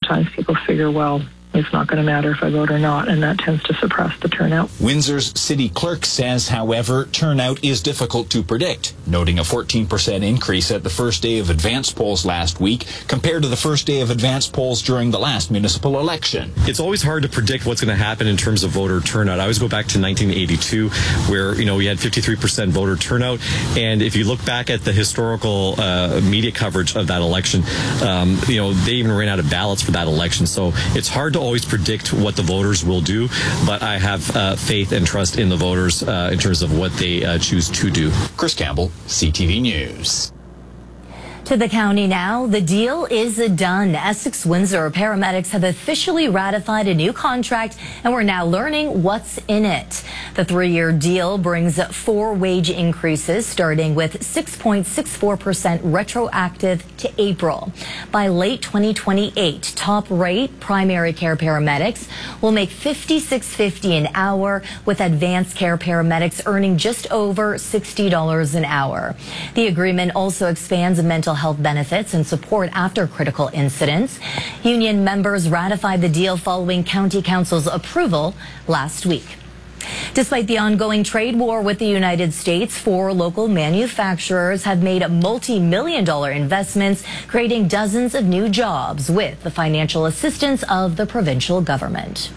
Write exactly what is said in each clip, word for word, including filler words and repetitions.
sometimes people figure, well, it's not going to matter if I vote or not, and that tends to suppress the turnout. Windsor's city clerk says, however, turnout is difficult to predict, noting a fourteen percent increase at the first day of advance polls last week compared to the first day of advance polls during the last municipal election. It's always hard to predict what's going to happen in terms of voter turnout. I always go back to nineteen eighty-two, where, you know, we had fifty-three percent voter turnout, and if you look back at the historical uh, media coverage of that election, um, you know, they even ran out of ballots for that election. So it's hard to always predict what the voters will do, but I have uh, faith and trust in the voters uh, in terms of what they uh, choose to do. Chris Campbell, C T V News. To the county now, the deal is done. Essex Windsor paramedics have officially ratified a new contract, and we're now learning what's in it. The three-year deal brings four wage increases, starting with six point six four percent retroactive to April. By late twenty twenty-eight, top-rate primary care paramedics will make fifty-six fifty an hour, with advanced care paramedics earning just over sixty dollars an hour. The agreement also expands mental health benefits and support after critical incidents. Union members ratified the deal following County Council's approval last week. Despite the ongoing trade war with the United States, four local manufacturers have made multi-million dollar investments, creating dozens of new jobs with the financial assistance of the provincial government.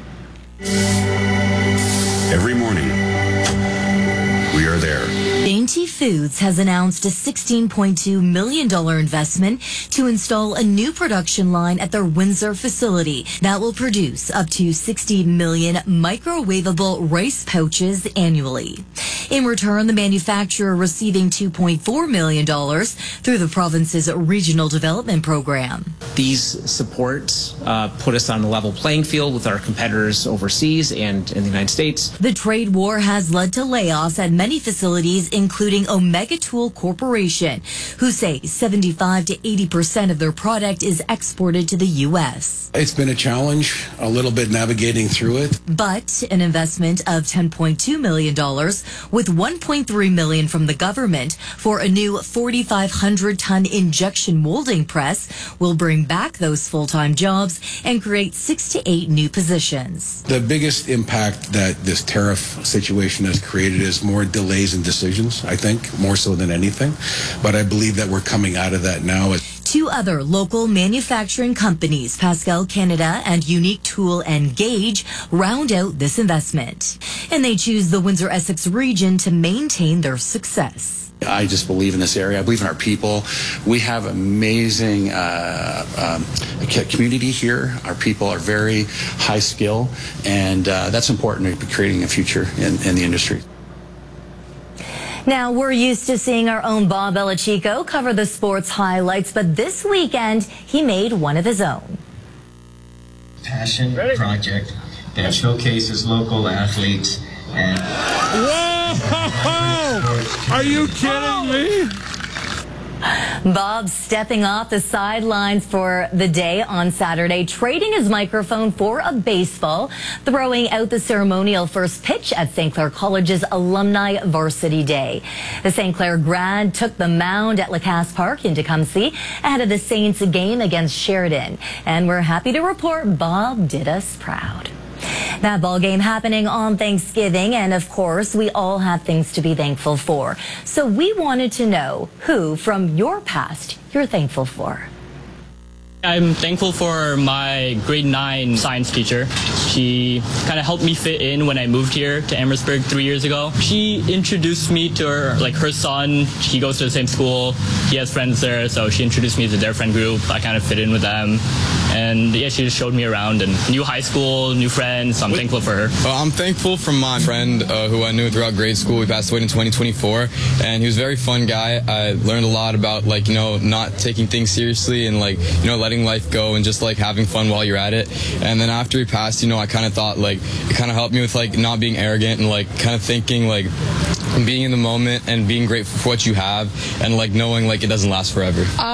Every morning, we are there. Dainty Foods has announced a sixteen point two million dollars investment to install a new production line at their Windsor facility that will produce up to sixty million microwavable rice pouches annually. In return, the manufacturer receiving two point four million dollars through the province's regional development program. These supports uh, put us on a level playing field with our competitors overseas and in the United States. The trade war has led to layoffs at many facilities, including Omega Tool Corporation, who say seventy-five to eighty percent of their product is exported to the U S. It's been a challenge, a little bit navigating through it. But an investment of ten point two million dollars, with one point three million dollars from the government for a new forty-five hundred ton injection molding press, will bring back those full-time jobs and create six to eight new positions. The biggest impact that this tariff situation has created is more delays in decisions, I think, more so than anything. But I believe that we're coming out of that now. Two other local manufacturing companies, Pascal Canada and Unique Tool and Gauge, round out this investment. And they choose the Windsor-Essex region to maintain their success. I just believe in this area. I believe in our people. We have amazing uh, um, community here. Our people are very high skill, and uh, that's important to creating a future in, in the industry. Now, we're used to seeing our own Bob Belichico cover the sports highlights, but this weekend, he made one of his own. Passion Ready? Project that showcases local athletes and... Whoa! Are you kidding me? Bob stepping off the sidelines for the day on Saturday, trading his microphone for a baseball, throwing out the ceremonial first pitch at Saint Clair College's Alumni Varsity Day. The Saint Clair grad took the mound at Lacasse Park in Tecumseh ahead of the Saints game against Sheridan. And we're happy to report Bob did us proud. That ball game happening on Thanksgiving, and of course, we all have things to be thankful for. So we wanted to know who from your past you're thankful for. I'm thankful for my grade nine science teacher. She kind of helped me fit in when I moved here to Amherstburg three years ago. She introduced me to her, like her son. He goes to the same school. He has friends there, so she introduced me to their friend group. I kind of fit in with them. And yeah, she just showed me around, and new high school, new friends, so I'm thankful for her. Well, I'm thankful for my friend uh, who I knew throughout grade school. He passed away in twenty twenty-four, and he was a very fun guy. I learned a lot about, like, you know, not taking things seriously and, like, you know, letting life go and just, like, having fun while you're at it. And then after he passed, you know, I kind of thought, like, it kind of helped me with, like, not being arrogant and, like, kind of thinking, like, being in the moment and being grateful for what you have and, like, knowing, like, it doesn't last forever. Uh,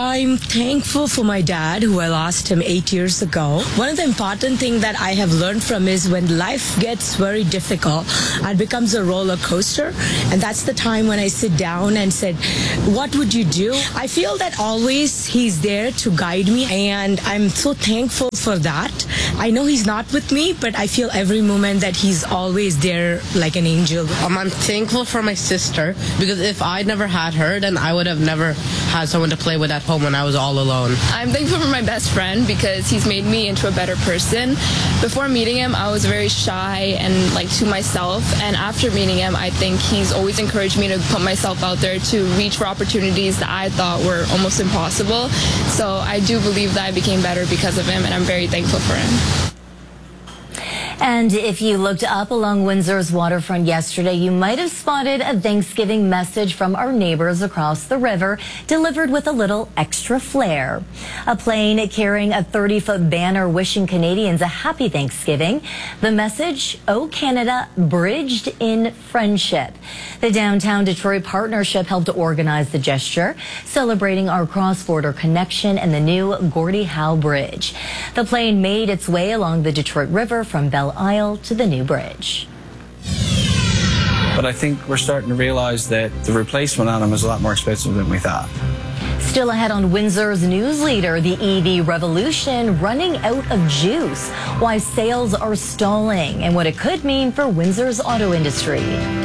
I'm thankful for my dad, who I lost him eight years ago. One of the important things that I have learned from is when life gets very difficult, it becomes a roller coaster. And that's the time when I sit down and said, what would you do? I feel that always he's there to guide me, and I'm so thankful for that. I know he's not with me, but I feel every moment that he's always there like an angel. Um, I'm thankful for my sister, because if I'd never had her, then I would have never had someone to play with at home when I was all alone. I'm thankful for my best friend because he's made me into a better person. Before meeting him, I was very shy and like to myself, and after meeting him, I think he's always encouraged me to put myself out there to reach for opportunities that I thought were almost impossible. So I do believe that I became better because of him, and I'm very thankful for him. And if you looked up along Windsor's waterfront yesterday, you might have spotted a Thanksgiving message from our neighbors across the river, delivered with a little extra flair. A plane carrying a thirty-foot banner wishing Canadians a happy Thanksgiving. The message, "Oh Canada, bridged in friendship." The Downtown Detroit Partnership helped to organize the gesture, celebrating our cross-border connection and the new Gordie Howe Bridge. The plane made its way along the Detroit River from Belle Isle to the new bridge. But I think we're starting to realize that the replacement on them is a lot more expensive than we thought. Still ahead on Windsor's news leader, the E V revolution running out of juice, why sales are stalling, and what it could mean for Windsor's auto industry.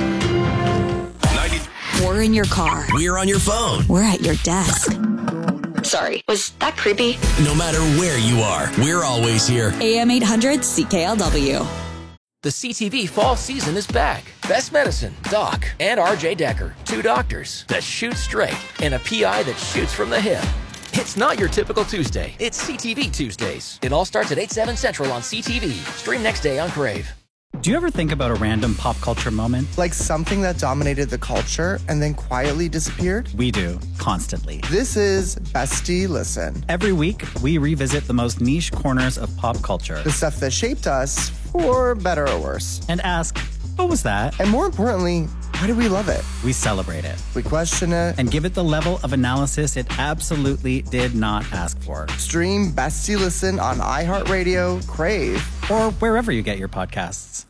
We're in your car. We're on your phone. We're at your desk. Sorry, was that creepy? No matter where you are, we're always here. A M eight hundred C K L W. The C T V fall season is back. Best Medicine, Doc, and R J Decker. Two doctors that shoot straight and a P I that shoots from the hip. It's not your typical Tuesday. It's C T V Tuesdays. It all starts at eight, seven Central on C T V. Stream next day on Crave. Do you ever think about a random pop culture moment? Like something that dominated the culture and then quietly disappeared? We do, constantly. This is Bestie Listen. Every week, we revisit the most niche corners of pop culture. The stuff that shaped us, for better or worse. And ask, what was that? And more importantly, why do we love it? We celebrate it. We question it. And give it the level of analysis it absolutely did not ask for. Stream Bestie Listen on iHeartRadio, Crave, or wherever you get your podcasts.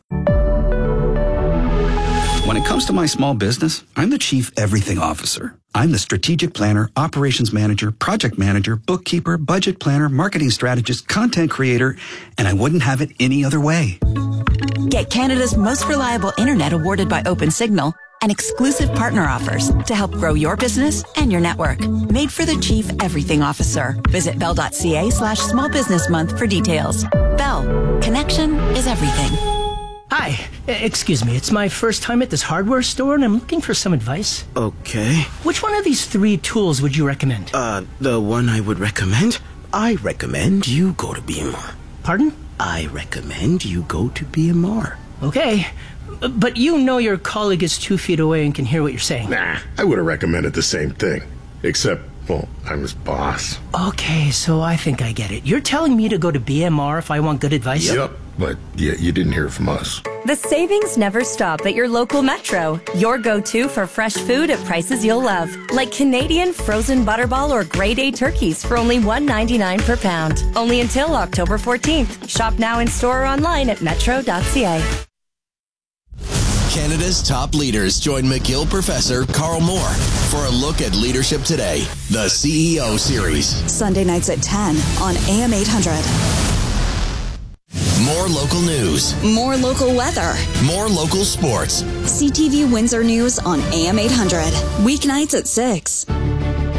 When it comes to my small business, I'm the Chief Everything Officer. I'm the strategic planner, operations manager, project manager, bookkeeper, budget planner, marketing strategist, content creator, and I wouldn't have it any other way. Get Canada's most reliable internet awarded by OpenSignal and exclusive partner offers to help grow your business and your network. Made for the Chief Everything Officer. Visit bell.ca slash small business month for details. Bell. Connection is everything. Hi, excuse me. It's my first time at this hardware store and I'm looking for some advice. Okay. Which one of these three tools would you recommend? Uh, the one I would recommend? I recommend you go to B M R. Pardon? I recommend you go to B M R. Okay. But you know your colleague is two feet away and can hear what you're saying. Nah, I would have recommended the same thing. Except, well, I'm his boss. Okay, so I think I get it. You're telling me to go to B M R if I want good advice? Yep, but yeah, you didn't hear it from us. The savings never stop at your local Metro. Your go-to for fresh food at prices you'll love. Like Canadian frozen butterball or grade A turkeys for only one ninety-nine per pound. Only until October fourteenth. Shop now in store or online at metro dot c a. Canada's top leaders join McGill professor Carl Moore for a look at leadership today, the C E O series. Sunday nights at ten on A M eight hundred. More local news. More local weather. More local sports. C T V Windsor News on A M eight hundred. Weeknights at six.